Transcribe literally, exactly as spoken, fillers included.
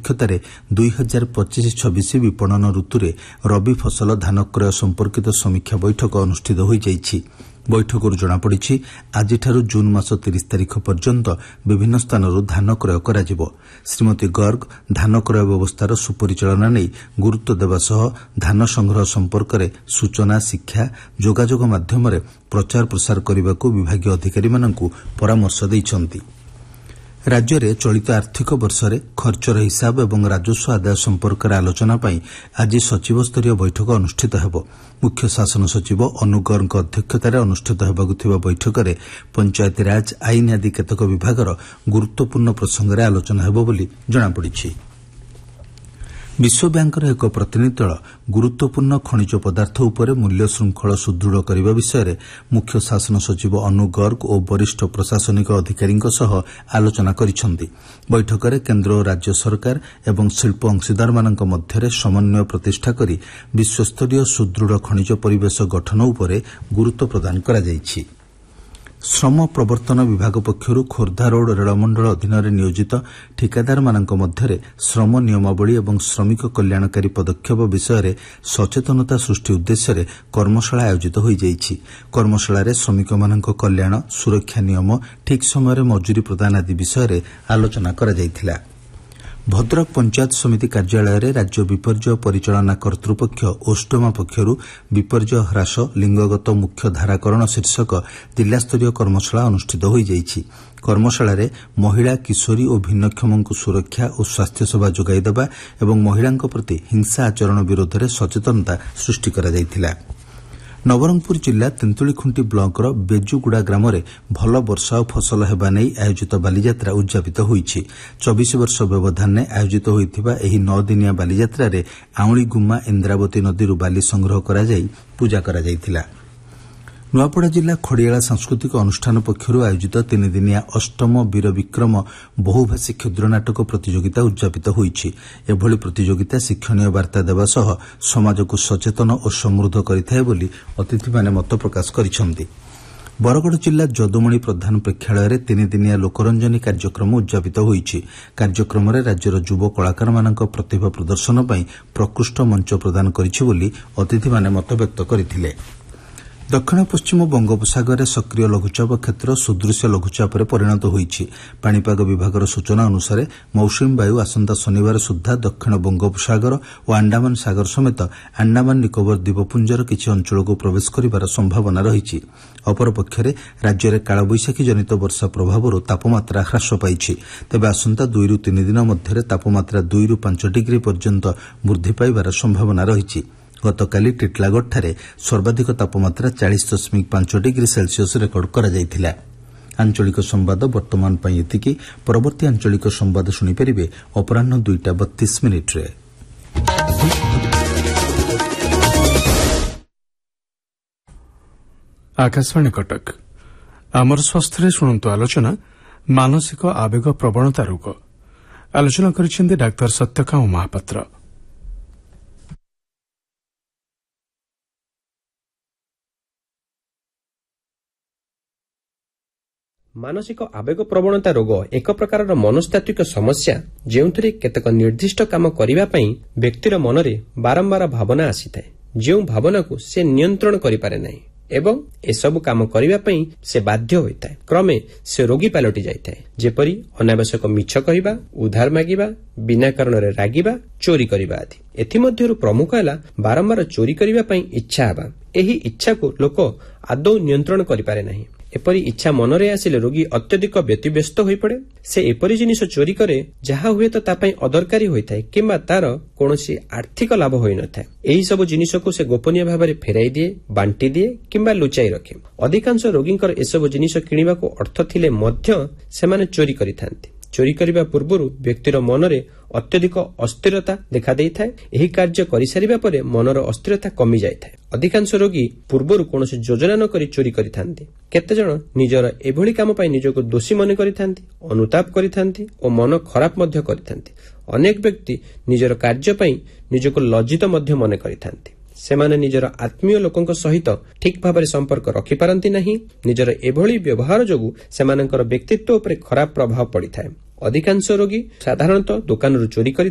ଅଧ୍ୟକ୍ଷତାରେ ଦୁଇ ହଜାର ପଚିଶ ଛବିଶ ବିପଣନ ଋତୁରେ ରବି ଫସଲ ଧାନ କ୍ରୟ ସମ୍ପର୍କିତ ସମୀକ୍ଷା ବୈଠକ ଅନୁଷ୍ଠିତ ହୋଇଯାଇଛି। ବୈଠକରୁ ଜଣାପଡ଼ିଛି ଆଜିଠାରୁ ଜୁନ୍ ମାସ ତିରିଶ ତାରିଖ ପର୍ଯ୍ୟନ୍ତ ବିଭିନ୍ନ ସ୍ଥାନରୁ ଧାନ କ୍ରୟ କରାଯିବ। ଶ୍ରୀମତୀ ଗର୍ଗ ଧାନ କ୍ରୟ ବ୍ୟବସ୍ଥାର ସୁପରିଚାଳନା ନେଇ ଗୁରୁତ୍ୱ ଦେବା ସହ ଧାନ ସଂଗ୍ରହ ସମ୍ପର୍କରେ ସୂଚନା, ଶିକ୍ଷା, ଯୋଗାଯୋଗ ମାଧ୍ୟମରେ ପ୍ରଚାର ପ୍ରସାର କରିବାକୁ ବିଭାଗୀୟ ଅଧିକାରୀମାନଙ୍କୁ ପରାମର୍ଶ ଦେଇଛନ୍ତି। ରାଜ୍ୟରେ ଚଳିତ ଆର୍ଥିକ ବର୍ଷରେ ଖର୍ଚ୍ଚର ହିସାବ ଏବଂ ରାଜସ୍ୱ ଆଦାୟ ସମ୍ପର୍କରେ ଆଲୋଚନା ପାଇଁ ଆଜି ସଚିବସ୍ତରୀୟ ବୈଠକ ଅନୁଷ୍ଠିତ ହେବ। ମୁଖ୍ୟ ଶାସନ ସଚିବ ଅନୁ ଗର୍ଗଙ୍କ ଅଧ୍ୟକ୍ଷତାରେ ଅନୁଷ୍ଠିତ ହେବାକୁ ଥିବା ବୈଠକରେ ପଞ୍ଚାୟତିରାଜ, ଆଇନ ଆଦି କେତେକ ବିଭାଗର ଗୁରୁତ୍ୱପୂର୍ଣ୍ଣ ପ୍ରସଙ୍ଗରେ ଆଲୋଚନା ହେବ ବୋଲି ଜଣାପଡ଼ିଛି। ବିଶ୍ୱବ୍ୟାଙ୍କର ଏକ ପ୍ରତିନିଧି ଦଳ ଗୁରୁତ୍ୱପୂର୍ଣ୍ଣ ଖଣିଜ ପଦାର୍ଥ ଉପରେ ମୂଲ୍ୟ ଶୃଙ୍ଖଳ ସୁଦୃଢ଼ କରିବା ବିଷୟରେ ମୁଖ୍ୟ ଶାସନ ସଚିବ ଅନୁ ଗର୍ଗ ଓ ବରିଷ୍ଠ ପ୍ରଶାସନିକ ଅଧିକାରୀଙ୍କ ସହ ଆଲୋଚନା କରିଛନ୍ତି। ବୈଠକରେ କେନ୍ଦ୍ର ଓ ରାଜ୍ୟ ସରକାର ଏବଂ ଶିଳ୍ପ ଅଂଶୀଦାରମାନଙ୍କ ମଧ୍ୟରେ ସମନ୍ୱୟ ପ୍ରତିଷ୍ଠା କରି ବିଶ୍ୱସ୍ତରୀୟ ସୁଦୃଢ଼ ଖଣିଜ ପରିବେଶ ଗଠନ ଉପରେ ଗୁରୁତ୍ୱ ପ୍ରଦାନ କରାଯାଇଛି। ଶ୍ରମ ପ୍ରବର୍ତ୍ତନ ବିଭାଗ ପକ୍ଷରୁ ଖୋର୍ଦ୍ଧା ରୋଡ୍ ରେଳମଣ୍ଡଳ ଅଧୀନରେ ନିୟୋଜିତ ଠିକାଦାରମାନଙ୍କ ମଧ୍ୟରେ ଶ୍ରମ ନିୟମାବଳୀ ଏବଂ ଶ୍ରମିକ କଲ୍ୟାଣକାରୀ ପଦକ୍ଷେପ ବିଷୟରେ ସଚେତନତା ସୃଷ୍ଟି ଉଦ୍ଦେଶ୍ୟରେ କର୍ମଶାଳା ଆୟୋଜିତ ହୋଇଯାଇଛି। କର୍ମଶାଳାରେ ଶ୍ରମିକମାନଙ୍କ କଲ୍ୟାଣ, ସୁରକ୍ଷା ନିୟମ, ଠିକ୍ ସମୟରେ ମଜୁରୀ ପ୍ରଦାନ ଆଦି ବିଷୟରେ ଆଲୋଚନା କରାଯାଇଥିଲା। ଭଦ୍ରକ ପଞ୍ଚାୟତ ସମିତି କାର୍ଯ୍ୟାଳୟରେ ରାଜ୍ୟ ବିପର୍ଯ୍ୟୟ ପରିଚାଳନା କର୍ତ୍ତୃପକ୍ଷ ଓଷ୍ଟମା ପକ୍ଷରୁ ବିପର୍ଯ୍ୟୟ ହ୍ରାସ ଲିଙ୍ଗଗତ ମୁଖ୍ୟ ଧାରାକରଣ ଶୀର୍ଷକ ଜିଲ୍ଲାସ୍ତରୀୟ କର୍ମଶାଳା ଅନୁଷ୍ଠିତ ହୋଇଯାଇଛି। କର୍ମଶାଳାରେ ମହିଳା, କିଶୋରୀ ଓ ଭିନ୍ନକ୍ଷମଙ୍କୁ ସୁରକ୍ଷା ଓ ସ୍ୱାସ୍ଥ୍ୟସେବା ଯୋଗାଇ ଦେବା ଏବଂ ମହିଳାଙ୍କ ପ୍ରତି ହିଂସା ଆଚରଣ ବିରୋଧରେ ସଚେତନତା ସୃଷ୍ଟି କରାଯାଇଥିଲା। ନବରଙ୍ଗପୁର ଜିଲ୍ଲା ତେନ୍ତୁଳିଖୁଣ୍ଟି ବ୍ଲକର ବେଜୁଗୁଡ଼ା ଗ୍ରାମରେ ଭଲ ବର୍ଷା ଓ ଫସଲ ହେବା ନେଇ ଆୟୋଜିତ ବାଲିଯାତ୍ରା ଉଦ୍ଯାପିତ ହୋଇଛି। ଚବିଶ ବର୍ଷ ବ୍ୟବଧାନରେ ଆୟୋଜିତ ହୋଇଥିବା ଏହି ନଅ ଦିନିଆ ବାଲିଯାତ୍ରାରେ ଆଉଳିଗୁମା ଇନ୍ଦ୍ରାବତୀ ନଦୀରୁ ବାଲି ସଂଗ୍ରହ କରାଯାଇ ପୂଜା କରାଯାଇଥିଲା। ନୂଆପଡ଼ା ଜିଲ୍ଲା ଖଡ଼ିଆଳ ସାଂସ୍କୃତିକ ଅନୁଷ୍ଠାନ ପକ୍ଷରୁ ଆୟୋଜିତ ତିନିଦିନିଆ ଅଷ୍ଟମ ବୀର ବିକ୍ରମ ବହୁଭାଷୀ କ୍ଷୁଦ୍ରନାଟକ ପ୍ରତିଯୋଗିତା ଉଦ୍ଯାପିତ ହୋଇଛି। ଏଭଳି ପ୍ରତିଯୋଗିତା ଶିକ୍ଷଣୀୟ ବାର୍ତ୍ତା ଦେବା ସହ ସମାଜକୁ ସଚେତନ ଓ ସମୃଦ୍ଧ କରିଥାଏ ବୋଲି ଅତିଥିମାନେ ମତ ପ୍ରକାଶ କରିଛନ୍ତି। ବରଗଡ଼ ଜିଲ୍ଲା ଯଦୁମଣି ପ୍ରଧାନ ପ୍ରେକ୍ଷାଳୟରେ ତିନିଦିନିଆ ଲୋକରଞ୍ଜନୀ କାର୍ଯ୍ୟକ୍ରମ ଉଦ୍ଯାପିତ ହୋଇଛି। କାର୍ଯ୍ୟକ୍ରମରେ ରାଜ୍ୟର ଯୁବ କଳାକାରମାନଙ୍କ ପ୍ରତିଭା ପ୍ରଦର୍ଶନ ପାଇଁ ପ୍ରକୃଷ୍ଟ ମଞ୍ଚ ପ୍ରଦାନ କରିଛି ବୋଲି ଅତିଥିମାନେ ମତବ୍ୟକ୍ତ କରିଥିଲେ। ଦକ୍ଷିଣ ପଶ୍ଚିମ ବଙ୍ଗୋପସାଗରରେ ସକ୍ରିୟ ଲଘୁଚାପ କ୍ଷେତ୍ର ସୁଦୃଶ୍ୟ ଲଘୁଚାପରେ ପରିଣତ ହୋଇଛି। ପାଣିପାଗ ବିଭାଗର ସୂଚନା ଅନୁସାରେ ମୌସୁମୀ ବାୟୁ ଆସନ୍ତା ଶନିବାର ସୁଦ୍ଧା ଦକ୍ଷିଣ ବଙ୍ଗୋପସାଗର ଓ ଆଣ୍ଡାମାନ ସାଗର ସମେତ ଆଣ୍ଡାମାନ ନିକୋବର ଦ୍ୱୀପପୁଞ୍ଜର କିଛି ଅଞ୍ଚଳକୁ ପ୍ରବେଶ କରିବାର ସମ୍ଭାବନା ରହିଛି। ଅପରପକ୍ଷରେ ରାଜ୍ୟରେ କାଳବୈଶାଖୀ ଜନିତ ବର୍ଷା ପ୍ରଭାବରୁ ତାପମାତ୍ରା ହ୍ରାସ ପାଇଛି। ତେବେ ଆସନ୍ତା ଦୁଇରୁ ତିନି ଦିନ ମଧ୍ୟରେ ତାପମାତ୍ରା ଦୁଇରୁ ପାଞ୍ଚ ଡିଗ୍ରୀ ପର୍ଯ୍ୟନ୍ତ ବୃଦ୍ଧି ପାଇବାର ସମ୍ଭାବନା ରହିଛି। ଗତକାଲି ଟିଟଲାଗଡ଼ଠାରେ ସର୍ବାଧିକ ତାପମାତ୍ରା ଚାଳିଶ ଦଶମିକ ପାଞ୍ଚ ଡିଗ୍ରୀ ସେଲ୍ସିୟସ୍ ରେକର୍ଡ କରାଯାଇଥିଲା। ଆଞ୍ଚଳିକ ସମ୍ବାଦ ବର୍ତ୍ତମାନ ପାଇଁ ଏତିକି। ପରବର୍ତ୍ତୀ ଆଞ୍ଚଳିକ ସମ୍ବାଦ ଶୁଣିପାରିବେ ଅପରାହ୍ନ ଦୁଇଟା ବତିଶ ମିନିଟ୍ରେ। ଆକାଶବାଣୀ କଟକ ଆମର ସ୍ୱାସ୍ଥ୍ୟରେ ଶୁଣନ୍ତୁ ଆଲୋଚନା ମାନସିକ ଆବେଗ ପ୍ରବଣତା ରୋଗ। ଆଲୋଚନା କରିଛନ୍ତି ଡାକ୍ତର ସତ୍ୟକାମ ମହାପାତ୍ର। ମାନସିକ ଆବେଗ ପ୍ରବଣତା ରୋଗ ଏକ ପ୍ରକାରର ମନସ୍ତାତ୍ତ୍ୱିକ ସମସ୍ୟା ଯେଉଁଥିରେ କେତେକ ନିର୍ଦ୍ଦିଷ୍ଟ କାମ କରିବା ପାଇଁ ବ୍ୟକ୍ତିର ମନରେ ବାରମ୍ବାର ଭାବନା ଆସିଥାଏ, ଯେଉଁ ଭାବନାକୁ ସେ ନିୟନ୍ତ୍ରଣ କରିପାରେ ନାହିଁ ଏବଂ ଏସବୁ କାମ କରିବା ପାଇଁ ସେ ବାଧ୍ୟ ହୋଇଥାଏ। କ୍ରମେ ସେ ରୋଗୀ ପାଲଟି ଯାଇଥାଏ, ଯେପରି ଅନାବଶ୍ୟକ ମିଛ କହିବା, ଉଧାର ମାଗିବା, ବିନା କାରଣରେ ରାଗିବା, ଚୋରି କରିବା ଆଦି। ଏଥିମଧ୍ୟରୁ ପ୍ରମୁଖ ହେଲା ବାରମ୍ବାର ଚୋରି କରିବା ପାଇଁ ଇଚ୍ଛା ହେବା। ଏହି ଇଚ୍ଛାକୁ ଲୋକ ଆଦୌ ନିୟନ୍ତ୍ରଣ କରିପାରେ ନାହିଁ। ଏପରି ଇଚ୍ଛା ମନରେ ଆସିଲେ ରୋଗୀ ଅତ୍ୟଧିକ ବ୍ୟତିବ୍ୟସ୍ତ ହୋଇପଡ଼େ। ସେ ଏପରି ଜିନିଷ ଚୋରି କରେ ଯାହା ହୁଏତ ତା ପାଇଁ ଅଦରକାରୀ ହୋଇଥାଏ କିମ୍ବା ତାର କୌଣସି ଆର୍ଥିକ ଲାଭ ହୋଇନଥାଏ। ଏହିସବୁ ଜିନିଷକୁ ସେ ଗୋପନୀୟ ଭାବରେ ଫେରାଇ ଦିଏ, ବାଣ୍ଟି ଦିଏ କିମ୍ବା ଲୁଚାଇ ରଖେ। ଅଧିକାଂଶ ରୋଗୀଙ୍କର ଏସବୁ ଜିନିଷ କିଣିବାକୁ ଅର୍ଥ ଥିଲେ ମଧ୍ୟ ସେମାନେ ଚୋରି କରିଥାନ୍ତି। ଚୋରି କରିବା ପୂର୍ବରୁ ବ୍ୟକ୍ତିର ମନରେ ଅତ୍ୟଧିକ ଅସ୍ଥିରତା ଦେଖାଦେଇଥାଏ। ଏହି କାର୍ଯ୍ୟ କରିସାରିବା ପରେ ମନର ଅସ୍ଥିରତା କମିଯାଇଥାଏ। ଅଧିକାଂଶ ରୋଗୀ ପୂର୍ବରୁ କୌଣସି ଯୋଜନା ନ କରି ଚୋରି କରିଥାନ୍ତି। କେତେଜଣ ନିଜର ଏଭଳି କାମ ପାଇଁ ନିଜକୁ ଦୋଷୀ ମନେ କରିଥାନ୍ତି, ଅନୁତାପ କରିଥାନ୍ତି ଓ ମନ ଖରାପ ମଧ୍ୟ କରିଥାନ୍ତି। ଅନେକ ବ୍ୟକ୍ତି ନିଜର କାର୍ଯ୍ୟ ପାଇଁ ନିଜକୁ ଲଜ୍ଜିତ ମଧ୍ୟ ମନେ କରିଥାନ୍ତି। ସେମାନେ ନିଜର ଆତ୍ମୀୟ ଲୋକଙ୍କ ସହିତ ଠିକ୍ ଭାବରେ ସମ୍ପର୍କ ରଖିପାରନ୍ତି ନାହିଁ। ନିଜର ଏଭଳି ବ୍ୟବହାର ଯୋଗୁଁ ସେମାନଙ୍କର ବ୍ୟକ୍ତିତ୍ୱ ଉପରେ ଖରାପ ପ୍ରଭାବ ପଡ଼ିଥାଏ। ଅଧିକାଂଶ ରୋଗୀ ସାଧାରଣତଃ ଦୋକାନରୁ ଚୋରି କରି